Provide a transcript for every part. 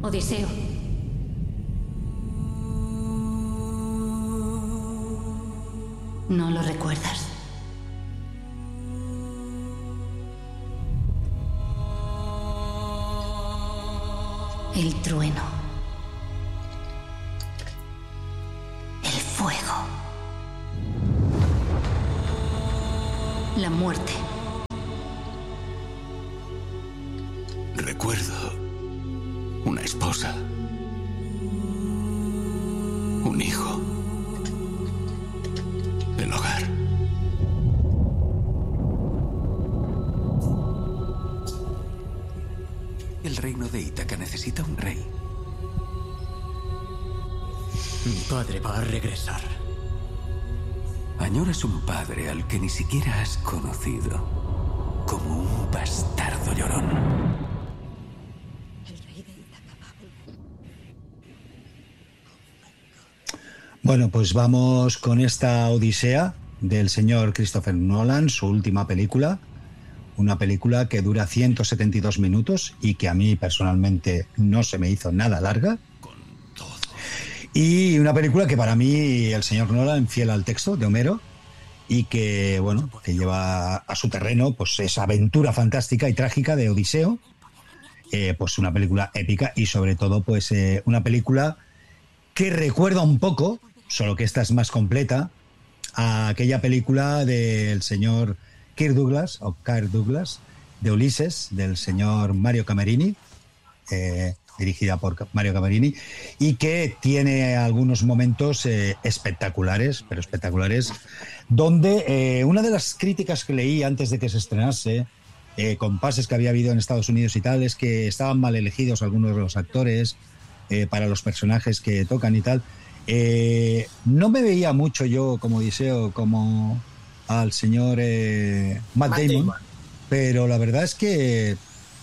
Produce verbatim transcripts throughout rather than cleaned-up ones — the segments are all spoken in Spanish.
Odiseo. ¿No lo recuerdas? El trueno. El fuego. La muerte. Recuerdo una esposa, un hijo, el hogar. El reino de Ítaca necesita un rey. Mi padre va a regresar. Añoras un padre al que ni siquiera has conocido, como un bastardo llorón. Bueno, pues vamos con esta Odisea del señor Christopher Nolan, su última película. Una película que dura ciento setenta y dos minutos y que a mí personalmente no se me hizo nada larga. Y una película que para mí el señor Nolan, fiel al texto de Homero, y que, bueno, que lleva a su terreno pues esa aventura fantástica y trágica de Odiseo. Eh, pues una película épica y sobre todo pues eh, una película que recuerda un poco, solo que esta es más completa, a aquella película del señor Kirk Douglas, o Kirk Douglas, de Ulises, del señor Mario Camerini, eh, dirigida por Mario Camerini, y que tiene algunos momentos eh, espectaculares, pero espectaculares, donde eh, una de las críticas que leí antes de que se estrenase, eh, compases que había habido en Estados Unidos y tal, es que estaban mal elegidos algunos de los actores eh, para los personajes que tocan y tal. Eh, no me veía mucho yo como Odiseo, como al señor eh, Matt, Matt Damon, Damon, pero la verdad es que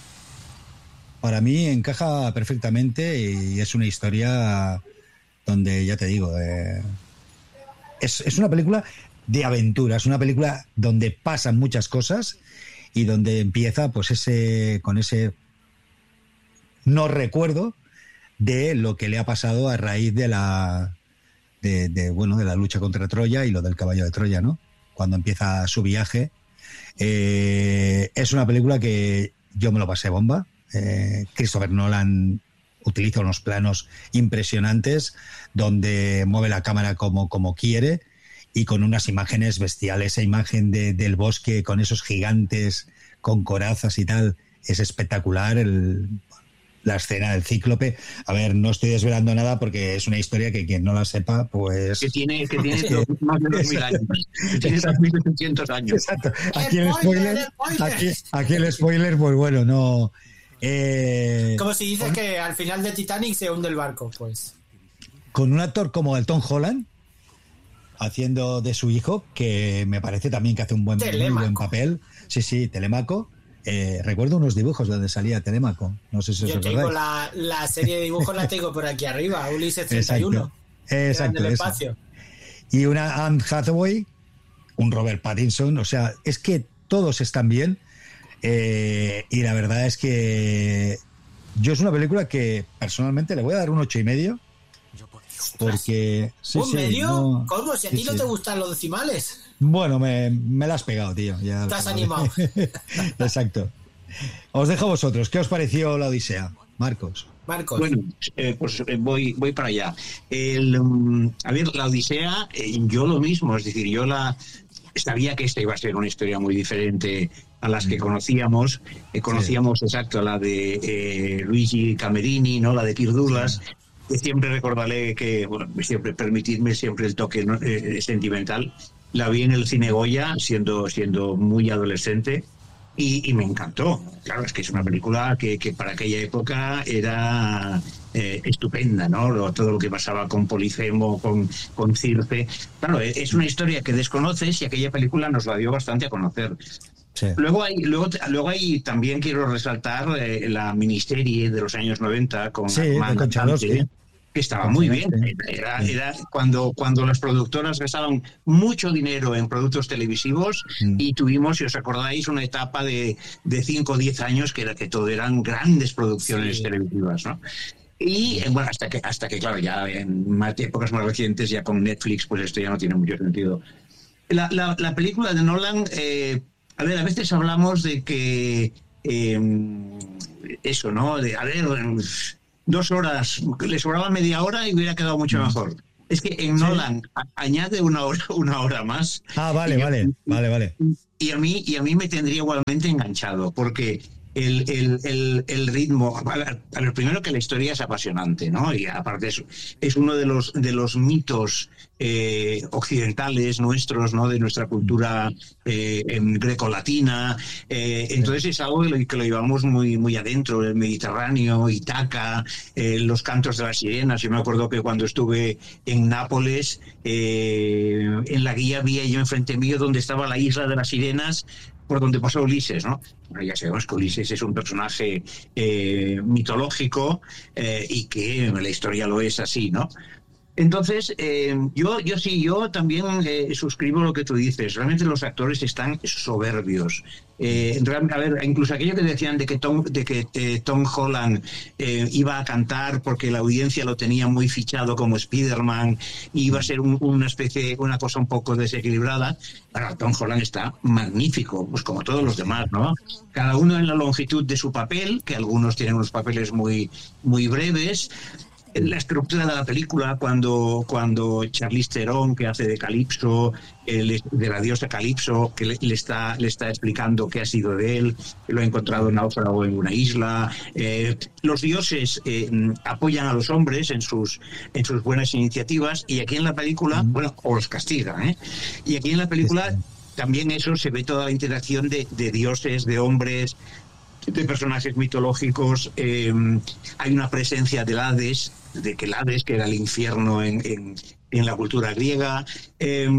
para mí encaja perfectamente y es una historia donde, ya te digo, eh, es, es una película de aventura, es una película donde pasan muchas cosas y donde empieza pues ese con ese no recuerdo de lo que le ha pasado a raíz de la de, de bueno de la lucha contra Troya y lo del caballo de Troya, ¿no? Cuando empieza su viaje. Eh, es una película que yo me lo pasé bomba. Eh, Christopher Nolan utiliza unos planos impresionantes donde mueve la cámara como, como quiere y con unas imágenes bestiales. Esa imagen de, del bosque con esos gigantes con corazas y tal es espectacular. El, la escena del cíclope, a ver, no estoy desvelando nada porque es una historia que quien no la sepa, pues... Que tiene, que tiene que, más de dos mil años. Que tiene dos mil ochocientos años. Exacto. Aquí el spoiler, aquí, aquí el spoiler, pues bueno, no... Eh, como si dices que al final de Titanic se hunde el barco, pues. Con un actor como el Tom Holland haciendo de su hijo, que me parece también que hace un buen, muy buen papel. Sí, sí, Telemaco. Eh, recuerdo unos dibujos donde salía Telemaco. No sé si os acordáis. Yo tengo la, la serie de dibujos, la tengo por aquí arriba, Ulises treinta y uno. Exacto, exacto. Y una Anne Hathaway, un Robert Pattinson, o sea, es que todos están bien. Eh, y la verdad es que yo es una película que personalmente le voy a dar un ocho y medio. Porque sí, ¿un sí, medio? No, ¿Cómo? Si a ti sí, no sí. te gustan los decimales. Bueno, me, me la has pegado, tío. Ya te has animado. Exacto. Os dejo a vosotros. ¿Qué os pareció la Odisea? Marcos. Marcos. Bueno, eh, pues eh, voy voy para allá. El, um, a ver, la Odisea, eh, yo lo mismo, es decir, yo la sabía que esta iba a ser una historia muy diferente a las que conocíamos. Eh, conocíamos, sí. exacto, la de eh, Luigi Camerini, ¿no? La de Kirk Douglas. Sí. Que siempre recordaré que, bueno, siempre permitidme siempre el toque eh, sentimental. La vi en el Cine Goya siendo siendo muy adolescente. Y, y me encantó. Claro, es que es una película que, que para aquella época era eh, estupenda, ¿no? Lo, todo lo que pasaba con Polifemo, con, con Circe. Claro, es una historia que desconoces y aquella película nos la dio bastante a conocer. Sí. Luego hay, luego, luego hay, también quiero resaltar eh, la miniserie de los años noventa con sí, Armand Dante, que estaba muy bien. Era, era cuando, cuando las productoras gastaban mucho dinero en productos televisivos mm. y tuvimos, si os acordáis, una etapa de, de cinco o diez años que era que todo eran grandes producciones sí. televisivas, ¿no? Y bueno, hasta que, hasta que, claro, ya en más épocas más recientes, ya con Netflix, pues esto ya no tiene mucho sentido. La, la, la película de Nolan, eh, a ver, a veces hablamos de que eh, eso, ¿no? De, a ver, dos horas, le sobraba media hora y hubiera quedado mucho mejor. Es que en Nolan sí. a, añade una hora, una hora más. Ah, vale, y, vale, y, vale, vale. Y a mí, y a mí me tendría igualmente enganchado, porque el, el, el, el ritmo, a ver, a ver, primero que la historia es apasionante, ¿no? Y aparte es, es uno de los de los mitos eh, occidentales nuestros, ¿no? De nuestra cultura eh, en greco-latina. Eh, entonces es algo que lo, que lo llevamos muy, muy adentro, el Mediterráneo, Ítaca, eh, los cantos de las sirenas. Yo me acuerdo que cuando estuve en Nápoles, eh, en la guía vi yo enfrente mío donde estaba la isla de las sirenas, por donde pasó Ulises, ¿no? Bueno, ya sabemos que Ulises es un personaje eh, mitológico eh, y que la historia lo es así, ¿no? Entonces, eh, yo, yo sí, yo también eh, suscribo lo que tú dices. Realmente los actores están soberbios. Eh, a ver, incluso aquello que decían de que Tom, de que, eh, Tom Holland eh, iba a cantar porque la audiencia lo tenía muy fichado como Spider-Man y iba a ser un, una especie, una cosa un poco desequilibrada. Bueno, Tom Holland está magnífico, pues como todos los demás, ¿no? Cada uno en la longitud de su papel, que algunos tienen unos papeles muy, muy breves. La estructura de la película, cuando, cuando Charlize Theron, que hace de Calipso, el, de la diosa Calipso, que le, le, está, le está explicando qué ha sido de él, que lo ha encontrado náufrago en una isla. Eh, los dioses eh, apoyan a los hombres en sus, en sus buenas iniciativas, y aquí en la película, bueno, o los castigan, ¿eh? Y aquí en la película también eso se ve, toda la interacción de, de dioses, de hombres, de personajes mitológicos. Eh, hay una presencia del Hades, de que el Hades, que era el infierno en, en, en la cultura griega. Eh,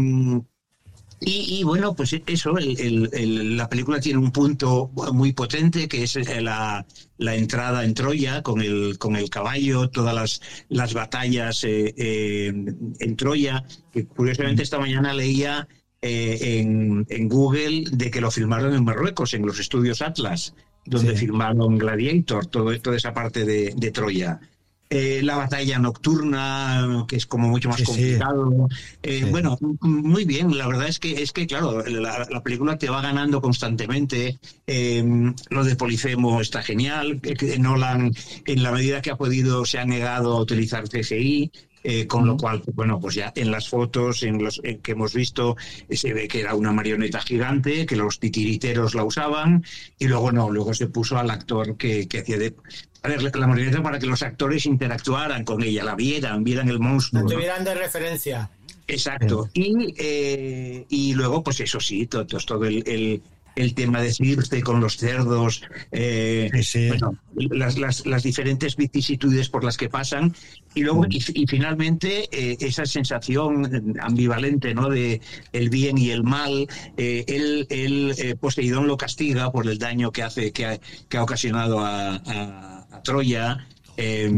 y, y bueno, pues eso, el, el, el, la película tiene un punto muy potente, que es la, la entrada en Troya con el, con el caballo, todas las, las batallas eh, eh, en Troya, que curiosamente esta mañana leía eh, en, en Google de que lo filmaron en Marruecos, en los estudios Atlas, donde sí. filmaron Gladiator, todo, toda esa parte de, de Troya. Eh, la batalla nocturna, que es como mucho más sí, complicado. Sí. Eh, sí. Bueno, muy bien. La verdad es que, es que claro, la, la película te va ganando constantemente. Eh, lo de Polifemo está genial. Que Nolan, en la medida que ha podido, se ha negado a utilizar C G I. Eh, con lo cual, bueno, pues ya en las fotos en los en que hemos visto eh, se ve que era una marioneta gigante, que los titiriteros la usaban, y luego no, luego se puso al actor que, que hacía de... A ver, la marioneta para que los actores interactuaran con ella, la vieran, vieran el monstruo. La tuvieran, ¿no?, de referencia. Exacto. Y, eh, y luego, pues eso sí, todo, todo el... el el tema de Circe con los cerdos, eh, sí, sí. Bueno, las, las, las diferentes vicisitudes por las que pasan, y luego y, y finalmente eh, esa sensación ambivalente, ¿no?, de el bien y el mal. Eh, el el eh, Poseidón lo castiga por el daño que hace, que ha, que ha ocasionado a, a, a Troya. Eh,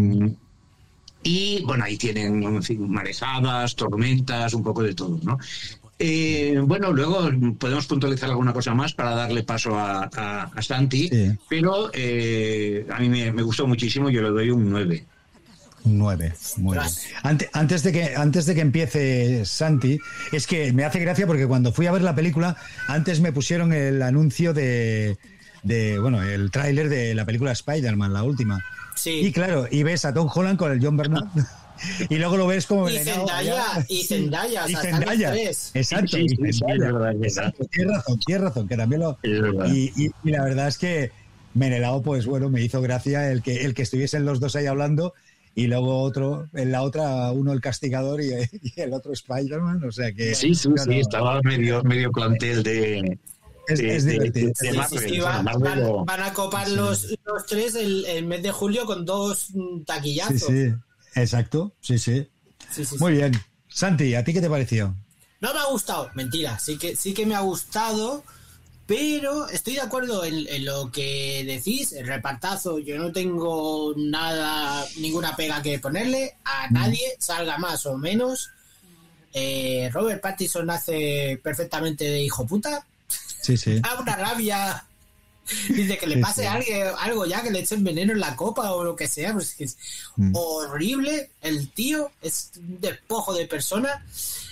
y bueno, ahí tienen, en fin, marejadas, tormentas, un poco de todo, ¿no? Eh, bueno, luego podemos puntualizar alguna cosa más para darle paso a, a, a Santi, sí. pero eh, a mí me, me gustó muchísimo, yo le doy un nueve. Un nueve, muy bien. Antes, antes, de que, antes de que empiece Santi, es que me hace gracia porque cuando fui a ver la película, antes me pusieron el anuncio de, de bueno, el tráiler de la película Spider-Man, la última. Sí. Y claro, y ves a Tom Holland con el John Bernard. Y luego lo ves como y Zendaya, y Zendaya, y Zendaya, exacto, sí, sí, y Zendaya. Sí, exacto. Tienes razón, tienes razón, que también lo y, y, y la verdad es que Menelao, pues bueno, me hizo gracia el que el que estuviesen los dos ahí hablando, y luego otro, en la otra uno el castigador y, y el otro Spider-Man, o sea que sí, sí, claro, sí, estaba medio medio plantel de Es, de, es divertido. De, de, de Marvel, sí, sí, va, van, van a copar sí. los, los tres el, el mes de julio con dos taquillazos. Sí, sí. Exacto, sí, sí. sí, sí Muy sí. bien. Santi, ¿a ti qué te pareció? No me ha gustado, mentira, sí que sí que me ha gustado, pero estoy de acuerdo en, en lo que decís, el repartazo, yo no tengo nada, ninguna pega que ponerle a nadie, mm. salga más o menos. Eh, Robert Pattinson hace perfectamente de hijo puta. Sí, sí. Da una rabia Dice que le Sí, pase sí. a alguien algo ya, que le echen veneno en la copa o lo que sea, pues es que es Mm. horrible. El tío es un despojo de persona.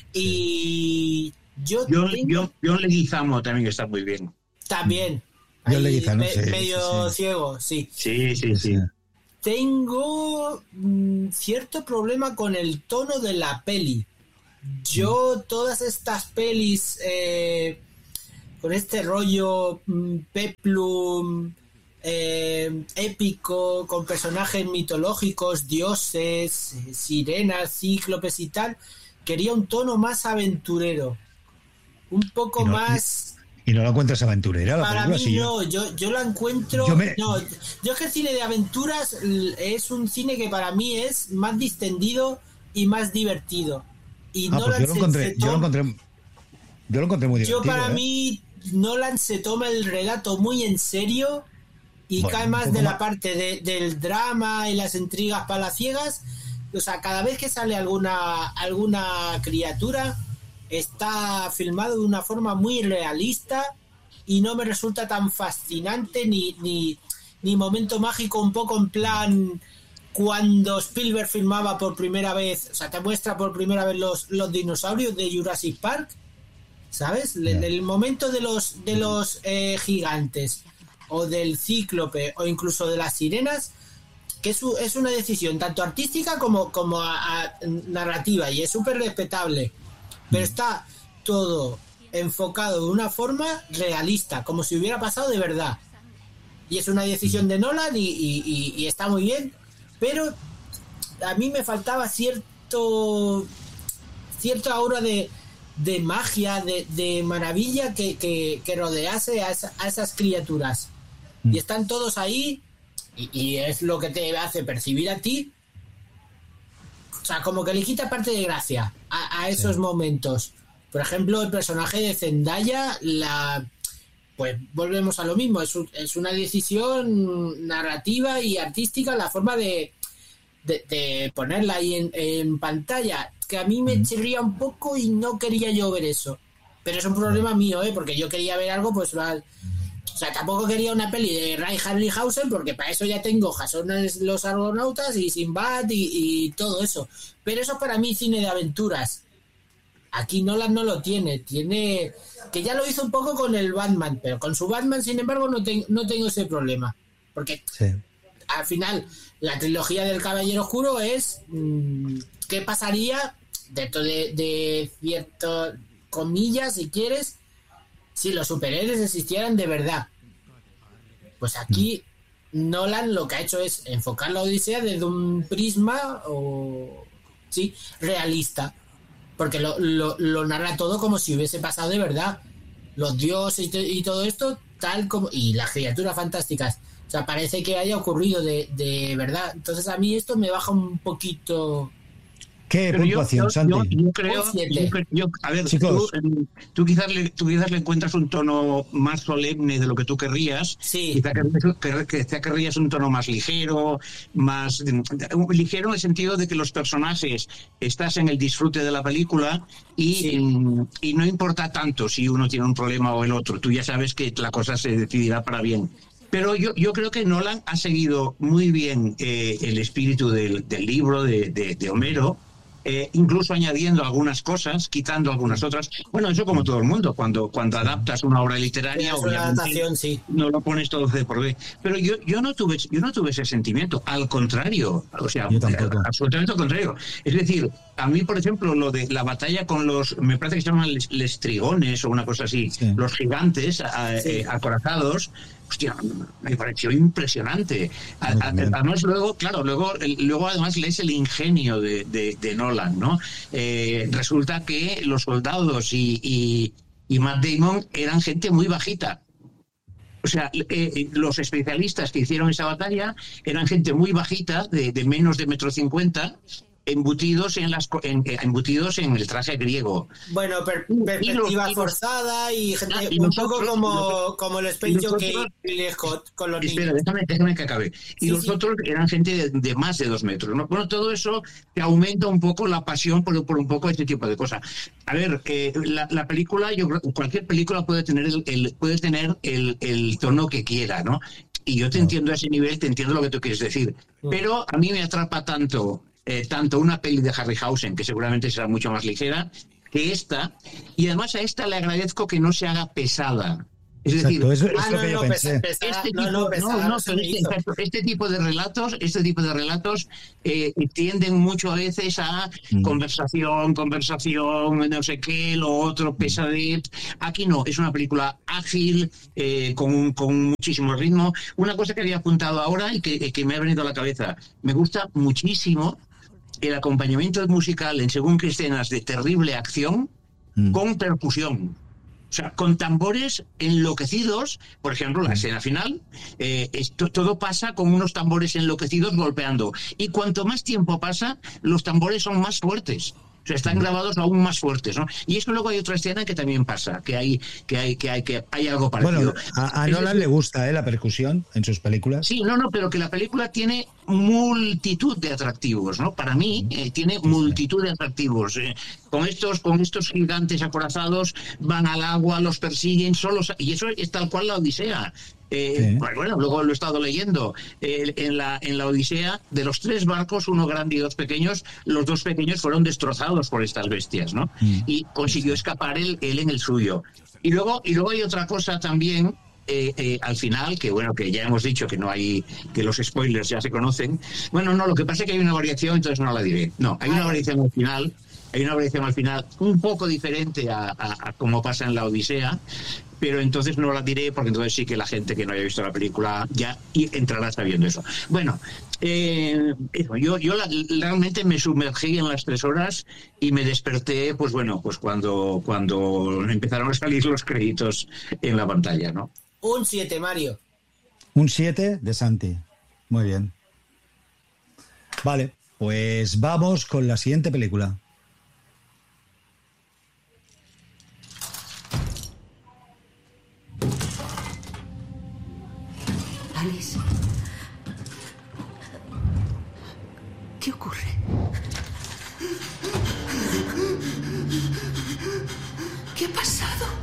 Y yo, Yo, tengo yo, yo Leguizamo también está muy bien. también. Yo ahí Leguizamo, me- sí, medio sí, sí. ciego, sí. Sí, sí, sí. Tengo mm, cierto problema con el tono de la peli. Yo, todas estas pelis eh, con este rollo mm, peplum, eh, épico, con personajes mitológicos, dioses, eh, sirenas, cíclopes y tal, quería un tono más aventurero. Un poco Y no- más... Y no lo encuentras aventurera la Para película, mí sí. no, yo, yo la encuentro... Yo me- No, yo es que el cine de aventuras l- es un cine que para mí es más distendido y más divertido. Y Ah, pues Nolan yo lo se- encontré, se yo lo toma- encontré, yo lo encontré muy yo divertido. para ¿eh? mí Nolan se toma el relato muy en serio y Bueno, cae un más poco de la más- parte de- del drama y las intrigas palaciegas. O sea, cada vez que sale alguna, alguna criatura está filmado de una forma muy realista y no me resulta tan fascinante ni, ni, ni momento mágico, un poco en plan cuando Spielberg filmaba por primera vez, o sea, te muestra por primera vez los, los dinosaurios de Jurassic Park, ¿sabes? Le- Ya. El momento de los de los eh, gigantes o del cíclope o incluso de las sirenas, que es, u- es una decisión tanto artística como, como a- a narrativa y es súper respetable, pero está todo enfocado de una forma realista, como si hubiera pasado de verdad. Y es una decisión de Nolan y, y- y- y está muy bien, pero a mí me faltaba cierto cierta aura de, de magia, de, de maravilla que, que, que rodease a, esa- a esas criaturas. Y están todos ahí y, y es lo que te hace percibir a ti. O sea, como que le quita parte de gracia a, a esos Sí. momentos. Por ejemplo, el personaje de Zendaya, la pues volvemos a lo mismo, es, un- es una decisión narrativa y artística la forma de, de, de ponerla ahí en, en pantalla, que a mí me chirría un poco y no quería yo ver eso. Pero es un problema mío, ¿eh? Porque yo quería ver algo, pues... va- O sea, tampoco quería una peli de Ray Harryhausen, porque para eso ya tengo Jason los Argonautas y Sinbad y, y todo eso. Pero eso para mí cine de aventuras. Aquí Nolan no lo tiene, tiene que ya lo hizo un poco con el Batman, pero con su Batman, sin embargo, no, ten- no tengo ese problema, porque Sí. al final la trilogía del Caballero Oscuro es mmm, qué pasaría dentro de, de ciertas comillas, si quieres, si los superhéroes existieran de verdad. Pues aquí Nolan lo que ha hecho es enfocar la Odisea desde un prisma o sí realista, porque lo, lo, lo narra todo como si hubiese pasado de verdad, los dioses y, to- y todo esto tal como, y las criaturas fantásticas, o sea, parece que haya ocurrido de, de verdad. Entonces a mí esto me baja un poquito. ¿Qué Pero yo, puntuación, yo, Santi? yo, yo creo, Un siete. yo cre- yo- a ver, Chicos. tú, eh, tú quizás le, tú quizás le encuentras un tono más solemne de lo que tú querrías. Sí. Quizá querrías, quer- quizá querrías un tono más ligero, más un ligero en el sentido de que los personajes estás en el disfrute de la película y, Sí. mm, y no importa tanto si uno tiene un problema o el otro. Tú ya sabes que la cosa se decidirá para bien. Pero yo, yo creo que Nolan ha seguido muy bien eh, el espíritu del, del libro de, de, de Homero. Eh, incluso añadiendo algunas cosas, quitando algunas otras. Bueno, eso como todo el mundo, cuando, cuando adaptas una obra literaria, Es una obviamente, adaptación, sí. no lo pones todo C por B. Pero yo, yo no tuve, yo no tuve ese sentimiento, al contrario, o sea, Yo tampoco. absolutamente al contrario. Es decir, a mí, por ejemplo, lo de la batalla con los, me parece que se llaman les, lestrigones o una cosa así, Sí. los gigantes a- Sí. eh, acorazados. Hostia, me pareció impresionante. A- a- también. además, luego, claro, luego, el- luego además lees el ingenio de, de- de Nolan, ¿no? Eh, resulta que los soldados y, y, y Matt Damon eran gente muy bajita. O sea, eh, eh, los especialistas que hicieron esa batalla eran gente muy bajita, de, de menos de metro cincuenta, embutidos en las en, embutidos en el traje griego. Bueno, per, perspectiva y los, forzada y gente ah, y un nosotros, poco como, nosotros, como el Space Jockey y Scott con los espera, niños. Déjame, déjame que acabe. Y sí, los sí. otros eran gente de, de más de dos metros, ¿no? Bueno, todo eso te aumenta un poco la pasión por, por un poco este tipo de cosas. A ver, eh, la, la película, yo cualquier película puede tener el, el puede tener el, el tono que quiera, ¿no? Y yo te no. entiendo a ese nivel, te entiendo lo que tú quieres decir. No. Pero a mí me atrapa tanto, eh, tanto una peli de Harryhausen, que seguramente será mucho más ligera, que esta. Y además a esta le agradezco que no se haga pesada. Es exacto, decir, eso, ah, no, que yo no, pensé. Este tipo, no, no, pesada, no, no, este, exacto, este tipo de relatos, este tipo de relatos eh, tienden mucho a veces a mm. conversación, conversación, no sé qué, lo otro, pesadez. Aquí no, es una película ágil, eh, con, con muchísimo ritmo. Una cosa que había apuntado ahora y que, que me ha venido a la cabeza, me gusta muchísimo el acompañamiento musical en según qué escenas de terrible acción mm. con percusión. O sea, con tambores enloquecidos, por ejemplo, la escena final, eh, esto, todo pasa con unos tambores enloquecidos golpeando. Y cuanto más tiempo pasa, los tambores son más fuertes. O sea, están grabados aún más fuertes, ¿no? Y eso luego hay otra escena que también pasa, que hay que hay que hay que hay algo parecido. Bueno, a, a Nolan le gusta, ¿eh? La percusión en sus películas. Sí, no, no, pero que la película tiene multitud de atractivos, ¿no? Para mí eh, tiene multitud de atractivos. Eh, con estos con estos gigantes acorazados van al agua, los persiguen, solos, y eso es tal cual la Odisea. Eh, sí. Bueno, luego lo he estado leyendo. Eh, en la en la Odisea, de los tres barcos, uno grande y dos pequeños, los dos pequeños fueron destrozados por estas bestias, ¿no? Mm. Y consiguió escapar él, él en el suyo. Y luego y luego hay otra cosa también. Eh, eh, al final, que bueno, que ya hemos dicho que no hay, que los spoilers ya se conocen. Bueno, no, lo que pasa es que hay una variación, entonces no la diré. No, hay una variación al final, hay una variación al final un poco diferente a, a, a como pasa en la Odisea, pero entonces no la diré porque entonces sí que la gente que no haya visto la película ya entrará sabiendo eso. Bueno, eh, eso, yo, yo la, realmente me sumergí en las tres horas y me desperté, pues bueno, pues cuando, cuando empezaron a salir los créditos en la pantalla, ¿no? Un siete, Mario. Un siete de Santi. Muy bien. Vale, pues vamos con la siguiente película. Alice. ¿Qué ocurre? ¿Qué ha pasado?